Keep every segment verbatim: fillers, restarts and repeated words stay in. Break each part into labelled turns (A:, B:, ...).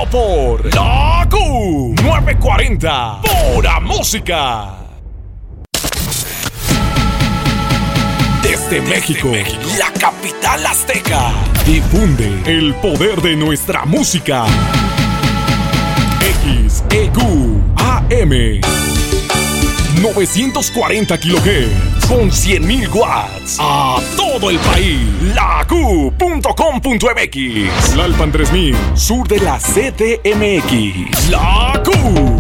A: solo por la Q novecientos cuarenta, pura música. Desde México, la capital azteca, difunde el poder de nuestra música. X E Q A M novecientos cuarenta kilohertz con cien mil watts a todo el país. La Q punto com punto M X, Lalpan tres mil, sur de la C D M X. La Q,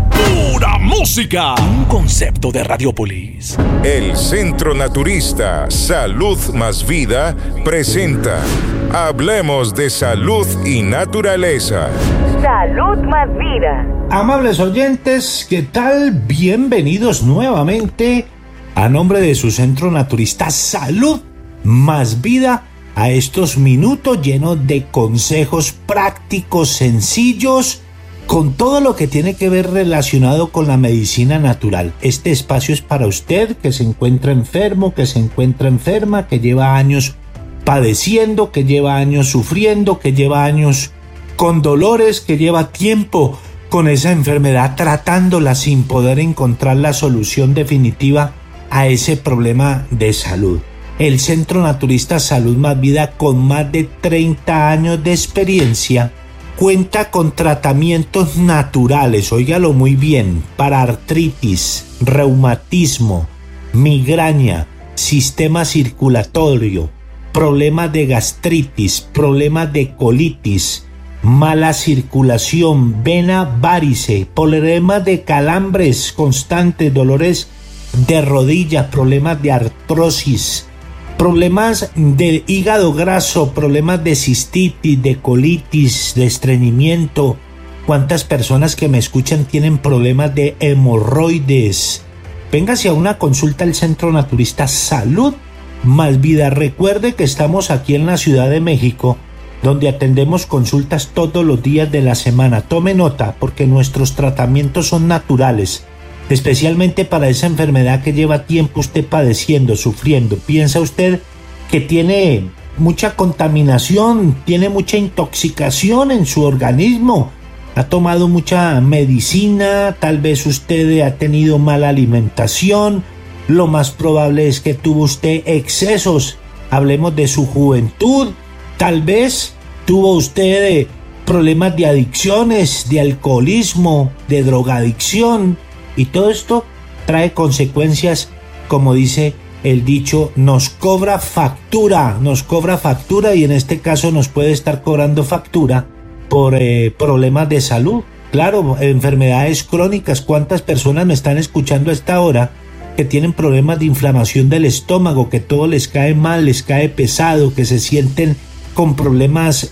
A: pura música. Un concepto de Radiopolis.
B: El Centro Naturista Salud Más Vida presenta Hablemos de Salud y Naturaleza.
C: Salud Más Vida.
D: Amables oyentes, ¿qué tal? Bienvenidos nuevamente a nombre de su Centro Naturista Salud Más Vida a estos minutos llenos de consejos prácticos, sencillos, con todo lo que tiene que ver relacionado con la medicina natural. Este espacio es para usted que se encuentra enfermo, que se encuentra enferma, que lleva años padeciendo, que lleva años sufriendo, que lleva años con dolores, que lleva tiempo con esa enfermedad tratándola sin poder encontrar la solución definitiva a ese problema de salud. El Centro Naturista Salud Más Vida, con más de treinta años de experiencia, cuenta con tratamientos naturales, óigalo muy bien, para artritis, reumatismo, migraña, sistema circulatorio, problemas de gastritis, problemas de colitis, mala circulación, vena varice, problemas de calambres constantes, dolores de rodilla, problemas de artrosis, problemas de hígado graso, problemas de cistitis, de colitis, de estreñimiento. ¿Cuántas personas que me escuchan tienen problemas de hemorroides? Véngase a una consulta al Centro Naturista Salud Más Vida. Recuerde que estamos aquí en la Ciudad de México, donde atendemos consultas todos los días de la semana. Tome nota, porque nuestros tratamientos son naturales, especialmente para esa enfermedad que lleva tiempo usted padeciendo, sufriendo. Piensa usted que tiene mucha contaminación, tiene mucha intoxicación en su organismo, ha tomado mucha medicina, tal vez usted ha tenido mala alimentación, lo más probable es que tuvo usted excesos, hablemos de su juventud. Tal vez tuvo usted problemas de adicciones, de alcoholismo, de drogadicción, y todo esto trae consecuencias, como dice el dicho, nos cobra factura, nos cobra factura y en este caso nos puede estar cobrando factura por eh, problemas de salud. Claro, enfermedades crónicas. ¿Cuántas personas me están escuchando a esta hora que tienen problemas de inflamación del estómago, que todo les cae mal, les cae pesado, que se sienten con problemas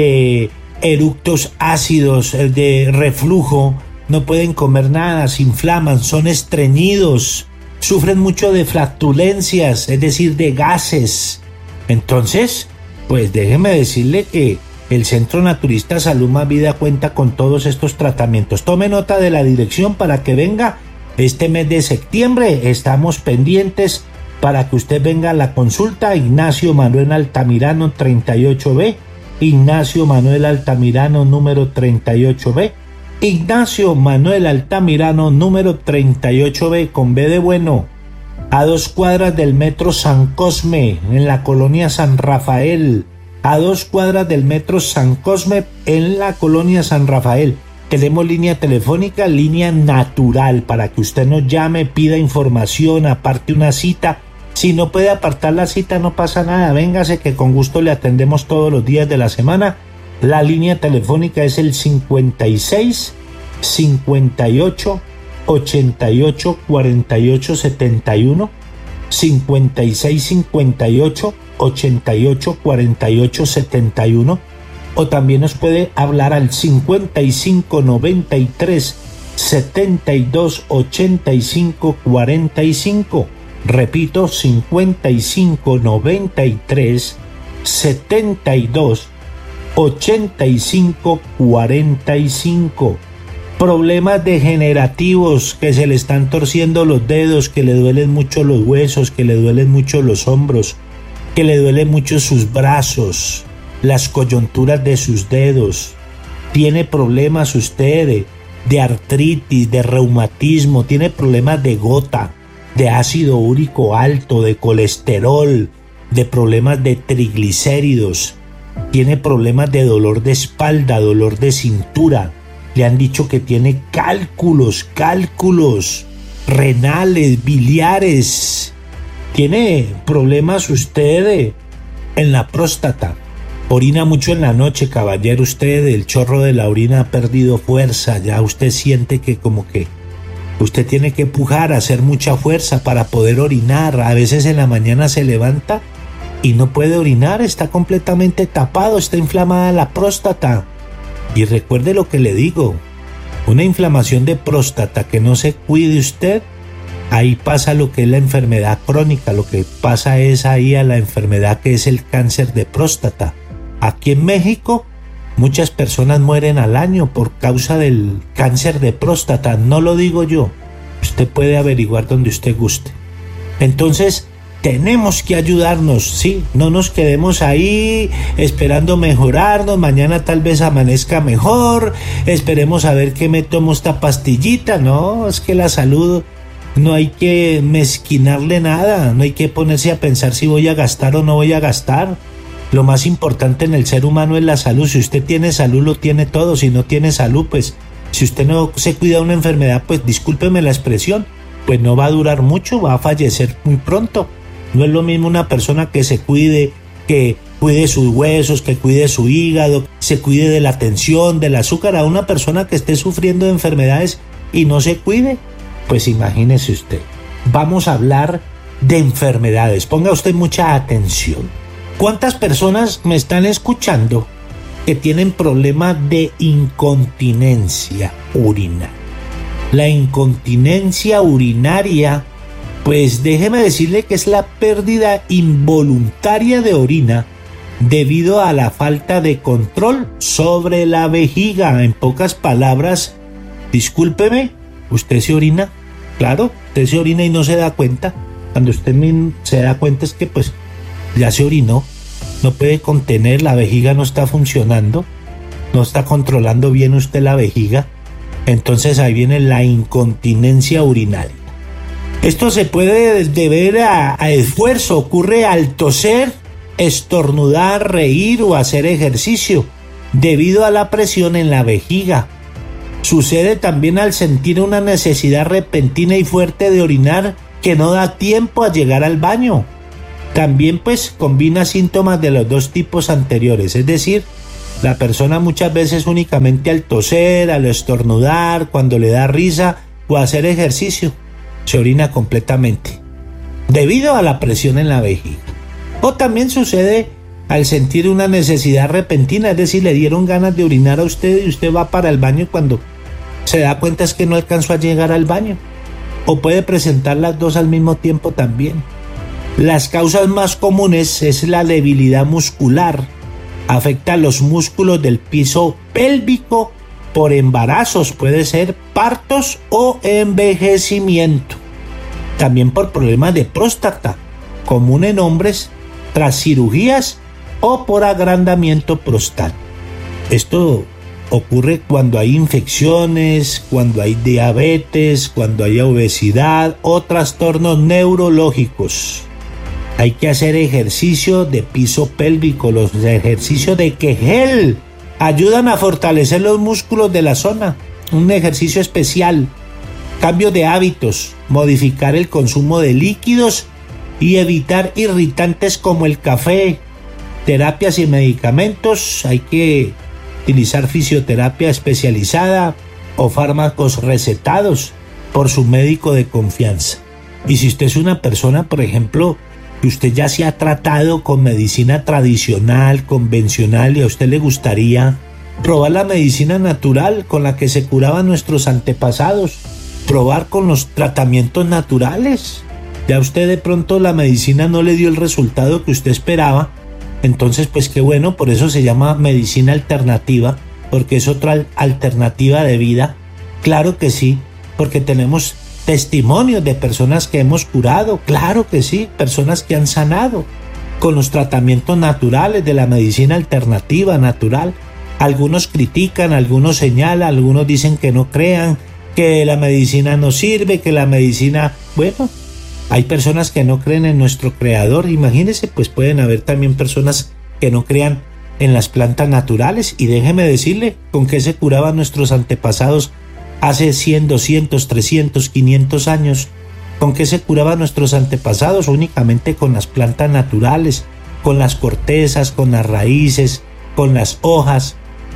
D: de eructos ácidos, de reflujo, no pueden comer nada, se inflaman, son estreñidos, sufren mucho de flatulencias, es decir, de gases? Entonces, pues déjeme decirle que el Centro Naturista Salud Más Vida cuenta con todos estos tratamientos. Tome nota de la dirección para que venga este mes de septiembre. Estamos pendientes para que usted venga a la consulta. Ignacio Manuel Altamirano treinta y ocho B, Ignacio Manuel Altamirano número treinta y ocho B, Ignacio Manuel Altamirano número treinta y ocho B con B de bueno, a dos cuadras del Metro San Cosme, en la colonia San Rafael, a dos cuadras del Metro San Cosme, en la colonia San Rafael. Tenemos línea telefónica, línea natural, para que usted nos llame, pida información, aparte una cita. Si no puede apartar la cita, no pasa nada, véngase que con gusto le atendemos todos los días de la semana. La línea telefónica es el cincuenta y seis, cincuenta y ocho, ochenta y ocho, cuarenta y ocho, setenta y uno, cincuenta y seis, cincuenta y ocho, ochenta y ocho, cuarenta y ocho, setenta y uno, o también nos puede hablar al cincuenta y cinco, noventa y tres, setenta y dos, ochenta y cinco, cuarenta y cinco. Repito, cincuenta y cinco, noventa y tres, setenta y dos, ochenta y cinco, cuarenta y cinco. Problemas degenerativos, que se le están torciendo los dedos, que le duelen mucho los huesos, que le duelen mucho los hombros, que le duelen mucho sus brazos, las coyunturas de sus dedos, tiene problemas usted de, de artritis, de reumatismo, tiene problemas de gota, de ácido úrico alto, de colesterol, de problemas de triglicéridos, tiene problemas de dolor de espalda, dolor de cintura, le han dicho que tiene cálculos, cálculos renales, biliares, tiene problemas usted de, en la próstata, orina mucho en la noche, caballero, usted, el chorro de la orina ha perdido fuerza, ya usted siente que como que usted tiene que pujar, hacer mucha fuerza para poder orinar, a veces en la mañana se levanta y no puede orinar, está completamente tapado, está inflamada la próstata. Y recuerde lo que le digo, una inflamación de próstata que no se cuide usted, ahí pasa lo que es la enfermedad crónica, lo que pasa es ahí a la enfermedad que es el cáncer de próstata. Aquí en México muchas personas mueren al año por causa del cáncer de próstata, no lo digo yo, usted puede averiguar donde usted guste. Entonces tenemos que ayudarnos, sí, no nos quedemos ahí esperando mejorarnos, mañana tal vez amanezca mejor, esperemos a ver qué me tomo esta pastillita, no, es que la salud no hay que mezquinarle nada, no hay que ponerse a pensar si voy a gastar o no voy a gastar. Lo más importante en el ser humano es la salud. Si usted tiene salud, lo tiene todo. Si no tiene salud, pues si usted no se cuida de una enfermedad, pues discúlpeme la expresión, pues no va a durar mucho, va a fallecer muy pronto. No es lo mismo una persona que se cuide, que cuide sus huesos, que cuide su hígado, se cuide de la tensión, del azúcar, a una persona que esté sufriendo de enfermedades y no se cuide. Pues imagínese usted. Vamos a hablar de enfermedades. Ponga usted mucha atención. ¿Cuántas personas me están escuchando que tienen problemas de incontinencia urinaria? La incontinencia urinaria, pues déjeme decirle que es la pérdida involuntaria de orina debido a la falta de control sobre la vejiga. En pocas palabras, discúlpeme, ¿usted se orina? Claro, usted se orina y no se da cuenta. Cuando usted se da cuenta es que pues ya se orinó, no puede contener, la vejiga no está funcionando, no está controlando bien usted la vejiga, entonces ahí viene la incontinencia urinaria. Esto se puede deber a, a esfuerzo, ocurre al toser, estornudar, reír o hacer ejercicio, debido a la presión en la vejiga. Sucede también al sentir una necesidad repentina y fuerte de orinar que no da tiempo a llegar al baño. También pues combina síntomas de los dos tipos anteriores, es decir, la persona muchas veces únicamente al toser, al estornudar, cuando le da risa o hacer ejercicio, se orina completamente, debido a la presión en la vejiga. O también sucede al sentir una necesidad repentina, es decir, le dieron ganas de orinar a usted y usted va para el baño y cuando se da cuenta es que no alcanzó a llegar al baño. O puede presentar las dos al mismo tiempo también. Las causas más comunes es la debilidad muscular, afecta a los músculos del piso pélvico por embarazos, puede ser partos o envejecimiento. También por problemas de próstata, común en hombres tras cirugías o por agrandamiento prostático. Esto ocurre cuando hay infecciones, cuando hay diabetes, cuando hay obesidad o trastornos neurológicos. Hay que hacer ejercicio de piso pélvico, los ejercicios de Kegel ayudan a fortalecer los músculos de la zona, un ejercicio especial. Cambio de hábitos, modificar el consumo de líquidos y evitar irritantes como el café, terapias y medicamentos, hay que utilizar fisioterapia especializada o fármacos recetados por su médico de confianza. Y si usted es una persona, por ejemplo, que usted ya se ha tratado con medicina tradicional, convencional, y a usted le gustaría probar la medicina natural con la que se curaban nuestros antepasados, probar con los tratamientos naturales. Ya usted de pronto la medicina no le dio el resultado que usted esperaba, entonces pues qué bueno, por eso se llama medicina alternativa, porque es otra alternativa de vida. Claro que sí, porque tenemos testimonios de personas que hemos curado, claro que sí, personas que han sanado con los tratamientos naturales de la medicina alternativa natural. Algunos critican, algunos señalan, algunos dicen que no crean, que la medicina no sirve, que la medicina... Bueno, hay personas que no creen en nuestro creador. Imagínense, pues pueden haber también personas que no crean en las plantas naturales. Y déjeme decirle con qué se curaban nuestros antepasados hace cien, doscientos, trescientos, quinientos años. ¿Con qué se curaban nuestros antepasados? Únicamente con las plantas naturales, con las cortezas, con las raíces, con las hojas,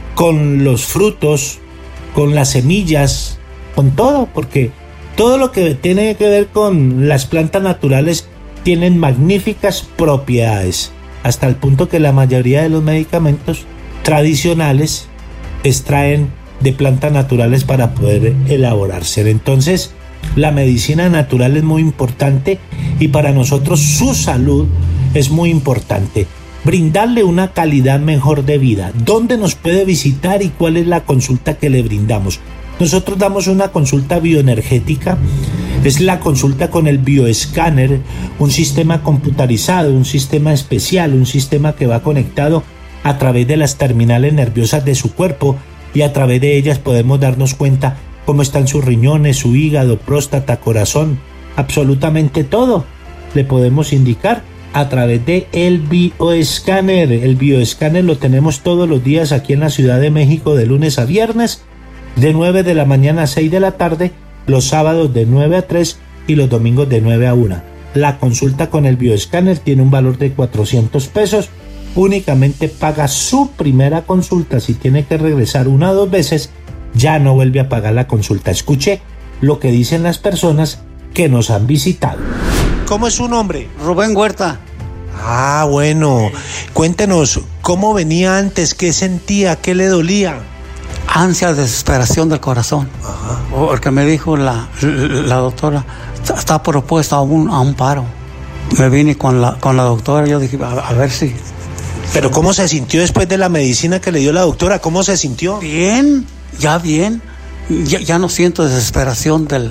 D: con los frutos, con las semillas, con todo, porque todo lo que tiene que ver con las plantas naturales tienen magníficas propiedades, hasta el punto que la mayoría de los medicamentos tradicionales extraen de plantas naturales para poder elaborarse. Entonces, la medicina natural es muy importante y para nosotros su salud es muy importante. Brindarle una calidad mejor de vida. ¿Dónde nos puede visitar y cuál es la consulta que le brindamos? Nosotros damos una consulta bioenergética. Es la consulta con el bioescáner, un sistema computarizado, un sistema especial, un sistema que va conectado a través de las terminales nerviosas de su cuerpo y a través de ellas podemos darnos cuenta cómo están sus riñones, su hígado, próstata, corazón, absolutamente todo. Le podemos indicar a través de el bioescáner. El bioescáner lo tenemos todos los días aquí en la Ciudad de México de lunes a viernes, de nueve de la mañana a seis de la tarde, los sábados de nueve a tres y los domingos de nueve a una. La consulta con el bioescáner tiene un valor de cuatrocientos pesos. Únicamente paga su primera consulta. Si tiene que regresar una o dos veces, ya no vuelve a pagar la consulta. Escuche lo que dicen las personas que nos han visitado. ¿Cómo es su nombre?
E: Rubén Huerta.
D: Ah, bueno. Cuéntenos, ¿cómo venía antes? ¿Qué sentía? ¿Qué le dolía?
E: Ansia, desesperación del corazón.
D: Ajá.
E: Porque me dijo la, la doctora, está propuesta a un, a un paro. Me vine con la, con la doctora, yo dije, a, a ver si...
D: ¿Pero cómo se sintió después de la medicina que le dio la doctora? ¿Cómo se sintió?
E: Bien, ya bien. Ya, ya no siento desesperación del...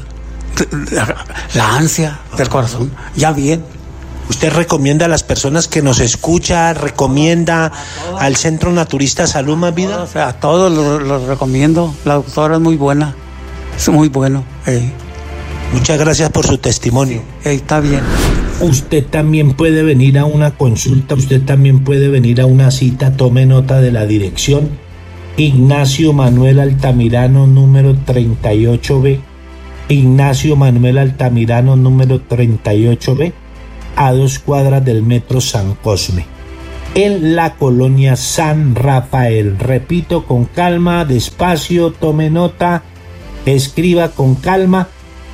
E: La, la ansia del corazón, ya bien.
D: ¿Usted recomienda a las personas que nos escucha, recomienda al Centro Naturista Salud Más Vida?
E: O sea, a todos los lo recomiendo. La doctora es muy buena, es muy bueno. Ey.
D: Muchas gracias por su testimonio.
E: Ey, está bien.
D: Usted también puede venir a una consulta, usted también puede venir a una cita. Tome nota de la dirección: Ignacio Manuel Altamirano, número treinta y ocho B. Ignacio Manuel Altamirano, número treinta y ocho B, a dos cuadras del Metro San Cosme, en la colonia San Rafael. Repito, con calma, despacio, tome nota, escriba con calma: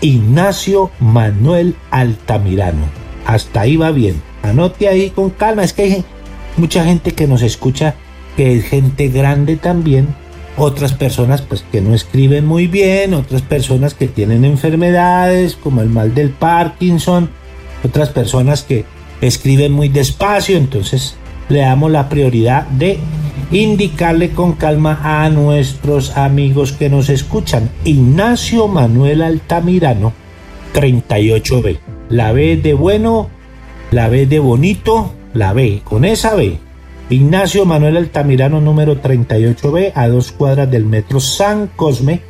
D: Ignacio Manuel Altamirano. Hasta ahí va bien. Anote ahí con calma. Es que hay mucha gente que nos escucha que es gente grande también. Otras personas pues que no escriben muy bien, otras personas que tienen enfermedades como el mal del Parkinson, otras personas que escriben muy despacio. Entonces le damos la prioridad de indicarle con calma a nuestros amigos que nos escuchan: Ignacio Manuel Altamirano, treinta y ocho B. La B de bueno, la B de bonito, la B, con esa B. Ignacio Manuel Altamirano, número treinta y ocho B, a dos cuadras del Metro San Cosme,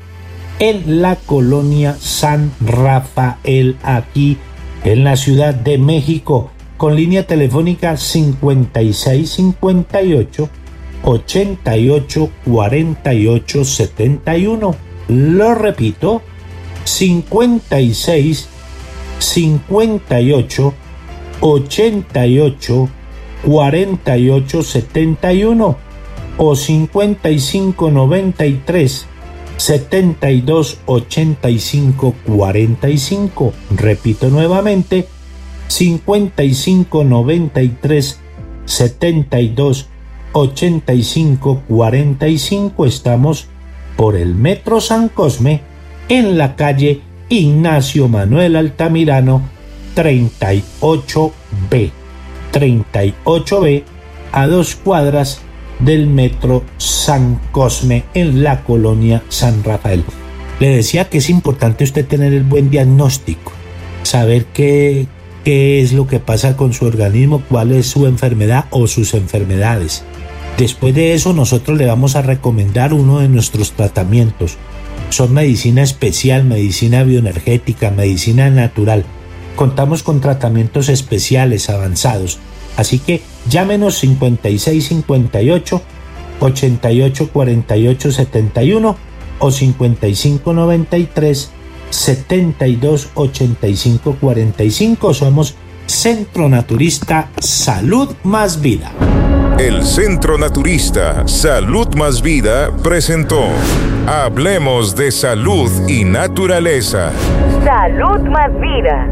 D: en la colonia San Rafael, aquí en la Ciudad de México, con línea telefónica cincuenta y seis cincuenta y ocho ochenta y ocho cuarenta y ocho setenta y uno. Lo repito: cincuenta y seis cincuenta y ocho ochenta y ocho cuarenta y ocho setenta y uno o cincuenta y cinco noventa y tres setenta y dos ochenta y cinco cuarenta y cinco. Repito nuevamente: cincuenta y cinco noventa y tres setenta y dos ochenta y cinco cuarenta y cinco. Estamos por el Metro San Cosme, en la calle Ignacio Manuel Altamirano, treinta y ocho B. treinta y ocho B, a dos cuadras del Metro San Cosme, en la colonia San Rafael. Le decía que es importante usted tener el buen diagnóstico, saber qué, qué es lo que pasa con su organismo, cuál es su enfermedad o sus enfermedades. Después de eso nosotros le vamos a recomendar uno de nuestros tratamientos. Son medicina especial, medicina bioenergética, medicina natural. Contamos con tratamientos especiales avanzados. Así que llámenos cincuenta y seis cincuenta y ocho, ochenta y ocho cuarenta y ocho setenta y uno o cincuenta y cinco noventa y tres, setenta y dos ochenta y cinco cuarenta y cinco. Somos Centro Naturista Salud Más Vida.
B: El Centro Naturista Salud Más Vida presentó Hablemos de Salud y Naturaleza.
C: Salud Más Vida.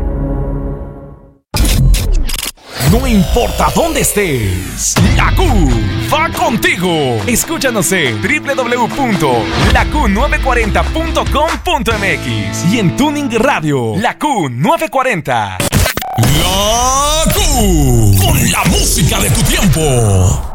A: No importa dónde estés, la Q va contigo. Escúchanos en doble u doble u doble u punto la q nueve cuarenta punto com punto m x y en Tuning Radio, la Q nueve cuarenta. La Q, con la música de tu tiempo.